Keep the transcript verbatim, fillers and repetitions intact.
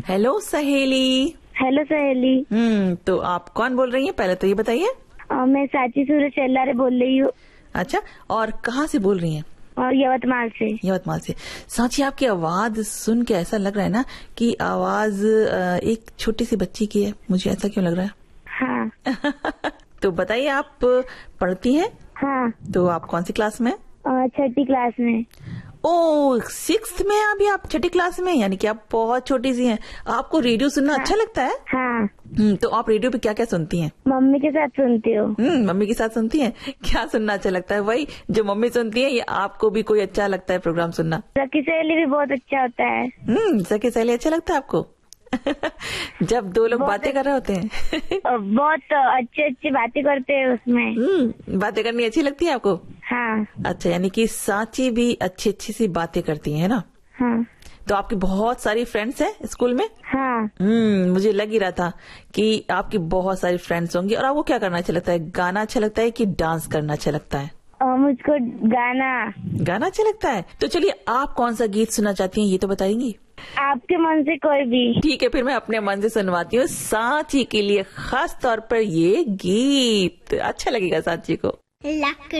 Hello सहेली। Hello सहेली। हम्म तो आप कौन बोल रही हैं, पहले तो ये बताइए। मैं साची सूरज चेल्लारे बोल रही हूँ। अच्छा, और कहाँ से बोल रही हैं? और यवतमाल से। यवतमाल से। सांची, आपकी आवाज सुन के ऐसा लग रहा है ना कि आवाज एक छोटी सी बच्ची की है। मुझे ऐसा क्यों लग रहा है? हाँ। तो बताइए, आप पढ़ती हैं? हाँ। तो आप कौन सी क्लास में? छठी क्लास में। ओ, सिक्स्थ में अभी आप छठी क्लास में, यानी कि आप बहुत छोटी सी हैं। आपको रेडियो सुनना हाँ। अच्छा लगता है? हाँ। हम्म तो आप रेडियो पे क्या क्या सुनती हैं? मम्मी के साथ सुनती हूँ। हम्म मम्मी के साथ सुनती हैं। क्या सुनना अच्छा लगता है? वही जो मम्मी सुनती है, या आपको भी कोई अच्छा लगता है प्रोग्राम सुनना? सखी सहेली भी बहुत अच्छा होता है। हम्म सखी सहेली अच्छा लगता है आपको? जब दो लोग बातें कर रहे होते हैं। बहुत अच्छी अच्छी बातें करते हैं उसमें। हम्म बातें करनी अच्छी लगती है आपको? हाँ। अच्छा, यानी कि सांची भी अच्छी अच्छी सी बातें करती है ना? हाँ। तो आपकी बहुत सारी फ्रेंड्स हैं स्कूल में? हाँ। हम्म मुझे लग ही रहा था कि आपकी बहुत सारी फ्रेंड्स होंगी। और आपको क्या करना अच्छा लगता है? गाना अच्छा लगता है कि डांस करना अच्छा लगता है? और मुझको गाना गाना अच्छा लगता है। तो चलिए, आप कौन सा गीत सुनना चाहती हैं, ये तो बताएंगी? आपके मन से कोई भी। ठीक है, फिर मैं अपने मन से सुनवाती हूँ सांची के लिए खास तौर पर ये गीत। अच्छा लगेगा सांची को। लकड़ी